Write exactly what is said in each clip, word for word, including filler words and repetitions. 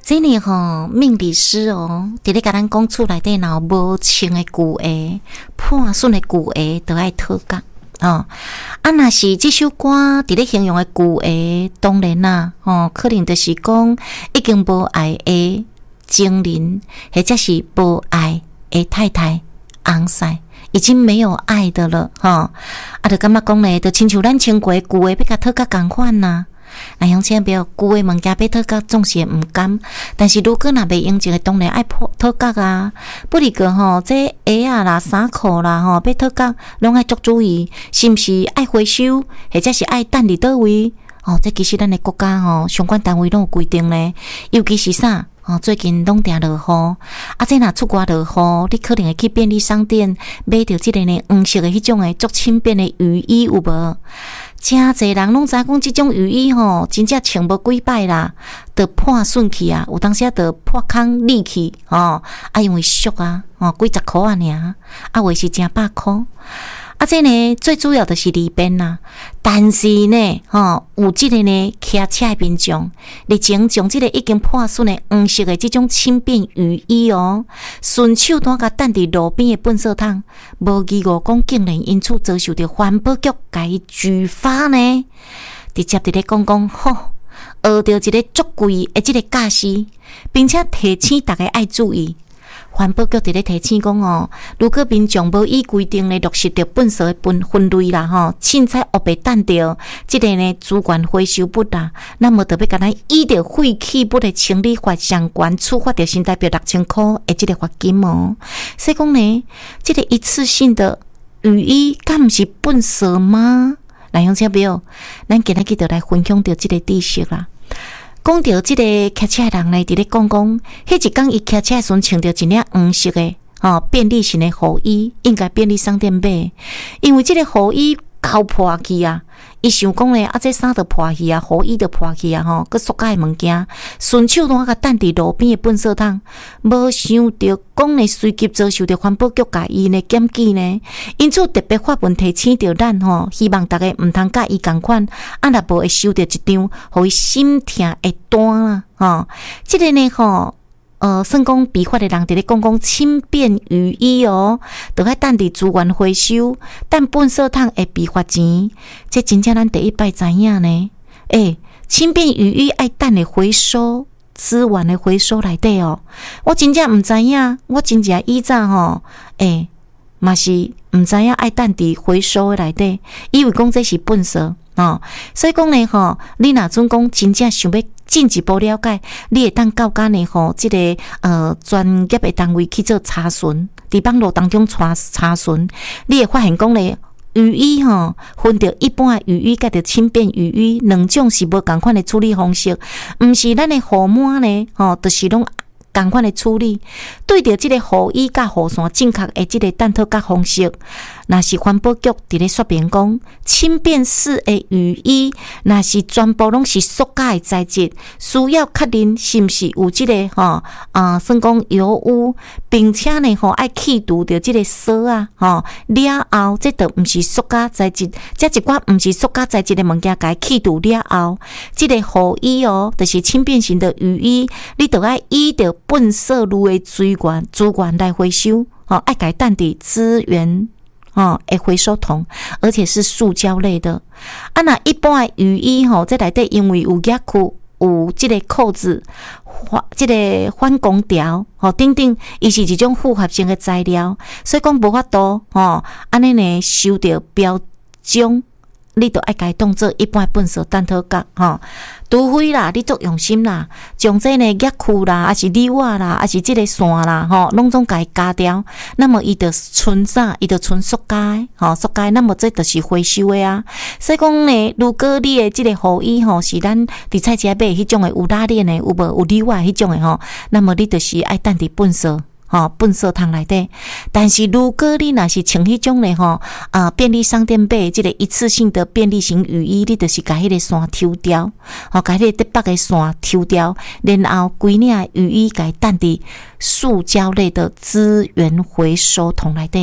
这里吼命理师哦，伫咧甲咱讲厝内底若有无清的旧鞋、破损的旧鞋，都爱讨价哦。啊，若是这首歌伫咧形容的旧鞋，当然啦，哦，可能就是讲已经无爱的情人，或者是无爱的太太、翁婿，已经没有爱的了，吼、哦。啊，就感觉讲咧，就亲像咱穿过旧鞋，要甲讨价共款呐。那乡亲朋友，旧的物件要讨价总是毋甘，但是如果若袂用钱的，当然爱讨价啊。不离个吼，这鞋啊啦、衫裤啦吼，要讨价拢爱足注意，是毋是爱回收，或者是爱等伫倒位？哦，这其实咱的国家吼，相关单位拢有规定咧，尤其是啥？哦，最近拢定落雨，啊，这若出外落雨，你可能会去便利商店买到即个呢黄色的迄种的足轻便的雨衣，有无？真侪人拢知影讲，即种雨衣吼，真正穿无几摆啦，就破损去啊，有当时啊，就破空裂去哦，啊，因为俗啊，哦，几十箍啊尔，啊，话是成百箍。啊，这呢最主要就是利便啦，但是呢，吼、哦、有即个呢骑车的民众，日前将即个已经破损的黄色的即种轻便雨衣哦，顺手单甲等伫路边的垃圾桶，无疑误讲竟然因此遭受到环保局甲伊拒发呢，直接伫咧讲讲吼，学到一个足贵的即个驾驶，并且提醒大家爱注意。环保局伫咧提醒讲哦，如果民众无依规定咧落实着垃圾的分分类啦吼，凊彩黑白等着即个呢资源回收物啦，那么就要甲咱依着废弃物的清理法相关处罚着新台币六千箍的即个罚金哦。所以讲呢，即个一次性的雨衣，敢毋是垃圾吗？来，乡亲朋友，咱今日就来分享着即个知识啦。讲到即个骑车的人呢，伫咧讲讲，迄一天伊骑车时穿着一领黄色的哦便利型的雨衣，应该便利商店买，因为即个雨衣搞破去啊，伊想讲咧，啊这衫就破去啊，雨衣就破去啊，吼，佮塑胶的物件，顺手拢甲等伫路边的垃圾桶，无想到讲咧，随即遭受到环保局甲伊呢检举呢，因此特别发文提醒着咱吼，希望大家毋通甲伊共款，啊若无会收到一张互伊心痛的单啦，吼，即个呢吼。呃，算讲比法的人伫咧讲讲轻便雨衣哦，都爱等伫资源回收，但垃圾桶会被罚钱，这真正咱第一摆知影呢。诶、欸，轻便雨衣爱等的回收资源的回收内底哦，我真正毋知影，我真正以前吼，诶、欸，嘛是毋知影爱等伫回收的内底，以为讲这是垃圾哦，所以讲呢吼，你若准讲真正想要进一步了解，你会当到间呢吼，即、这个呃专业的单位去做查询，伫网络当中查查询，你会发现讲咧，雨衣吼分着一般的雨衣甲着轻便雨衣两种是无共款的处理方式，毋是咱的雨满呢吼，就是拢共款的处理。对着即个雨衣甲雨伞正确的即个等讨价方式，若是环保局伫咧说明讲，轻便式的雨衣，若是全部拢是塑胶的材质，需要确认是毋是有即、这个吼啊、呃，算讲油污，并且呢吼爱去除掉即个沙啊吼了后，这都毋是塑胶材质，这一寡毋是塑胶材质的物件，甲去除了后，即、这个雨衣哦，就是轻便型的雨衣，你都爱依着垃圾类的资源资源来回收，哦，爱改等伫资源。哦，会回收桶，而且是塑胶类的。啊，那一般的雨衣吼，在内底因为有夹裤，有即个扣子，即、这个反光条，吼，等等，伊是一种复合性的材料，所以讲无法度，吼，安尼呢收到标章。你都爱改当做一般垃圾等讨价吼，除非啦，你足用心啦，将这呢夹裤啦，还是纽啊啦，还是这个线啦，吼，拢总改加掉，那么伊就纯啥？伊就纯塑胶，吼，塑胶，那么这就是回收的啊。所以讲呢，如果你的这个雨衣吼是咱伫菜市买迄种的有拉链的，有无有纽啊迄种的吼，那么你就是爱等伫垃圾。吼，垃圾桶内底，但是如果你若是穿迄种咧吼，啊，便利商店买即个一次性的便利型雨衣，你就是甲迄个线抽掉，吼，甲迄个得北的线抽掉，然后规领雨衣甲伊等伫塑胶类的资源回收桶内底哦。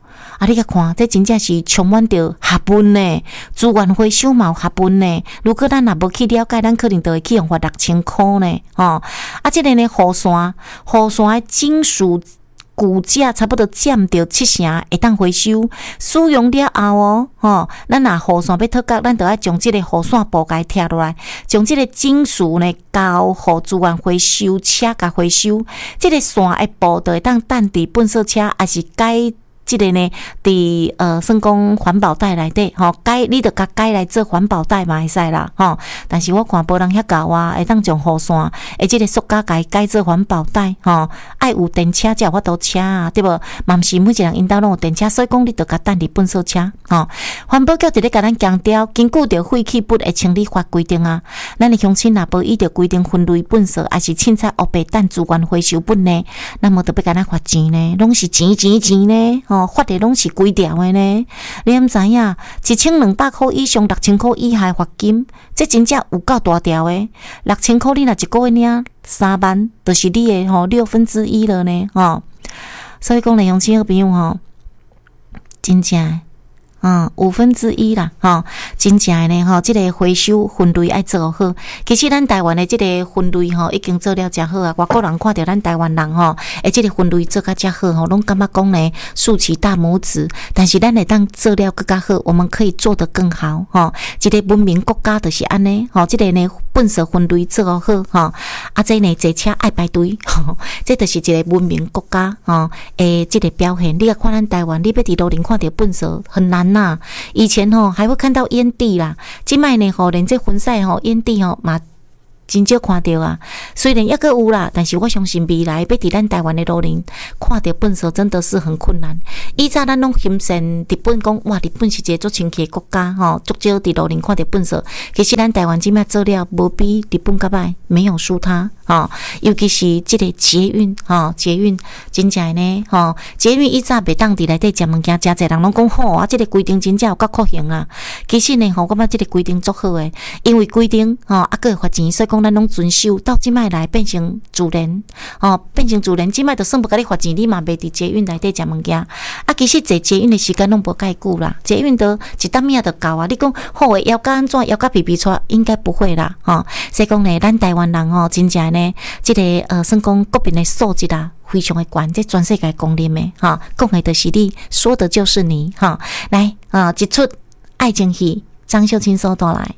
啊，你甲看，这真正是充满着学问呢，资源回收嘛有学问呢。如果咱若无去了解，咱可能就会去用罚六千箍呢。吼，啊，即个呢，雨伞，雨伞的金属骨架差不多占着七成，会当回收。使用了后哦，吼，咱若雨伞要脱角，咱就要将即个雨伞布甲拆落来，将即个金属呢交互资源回收车甲回收。即个伞的布就会当等伫粪扫车，还是改。即个呢，伫呃，算讲环保袋内底吼，改你着甲改来做环保袋嘛会使啦吼。但是我看无人遐教我，会当将雨伞诶，即个塑胶改改做环保袋吼，爱有电车才有法度车啊，对无？嘛毋是每一个人因兜拢有电车，所以讲你着甲等伫粪扫车吼。环保局伫咧甲咱强调，根据着废弃物的清理法规定啊，咱的乡亲若无依着规定分类垃圾，还是凊彩黑白等资源回收本呢，那么着要甲咱罚钱呢，拢是钱钱钱呢吼。罚的拢是几条的呢？你毋知影？一千两百块以上，六千块以下罚金，这真正有够大条的。六千块你若一个月领三万，就是你的吼六分之一了呢吼。所以讲，咧乡亲好朋友吼，真正。嗯，五分之一啦，吼，真正诶呢，吼，即个回收分类爱做好。其实咱台湾诶即个分类吼，已经做了真好啊。外国人看到咱台湾人吼，诶，即个分类做甲真好吼，拢感觉讲呢，竖起大拇指。但是咱会当做了更加好，我们可以做得更好，吼。一个文明国家就是安尼，吼，即个呢，垃圾分类做好，吼，啊，这呢，坐车爱排队，吼，这就是一个文明国家，吼，诶，即个表现。你啊看咱台湾，你要伫路顶看到垃圾很难。呐，以前吼还会看到烟蒂啦，即摆呢吼连这婚赛吼烟蒂吼嘛真少看到啊。虽然抑个有啦，但是我相信未来要伫咱台湾的路人看到粪扫真的是很困难。以前咱拢欣赏日本讲哇，日本是一个足清气的国家吼，足少伫路人看到粪扫。其实咱台湾即摆做了无比日本较歹，没有输他吼。尤其是即个捷运吼，捷运真正呢吼，捷运以前袂当伫内底食物件，真侪人拢讲好啊，即个规定真正有够酷刑啊。其实呢吼，我感觉即个规定足好诶，因为规定吼啊个会罚钱，所以讲咱拢遵守。到即摆来变成自然吼，变成自然，即摆就算无甲你罚钱，你嘛袂伫捷运内底食物件。啊，其实坐捷运的时间拢无介久啦，捷运都一搭命就到啊。你讲好诶，腰甲安怎，腰甲皮皮出，应该不会啦吼。所以讲呢，咱台湾人吼，真正呢，即个呃，算讲国民的素质啊，非常的高，这全世界公认的哈，讲的就是你，说的就是你哈。来啊，一出爱情戏，张秀清所带来。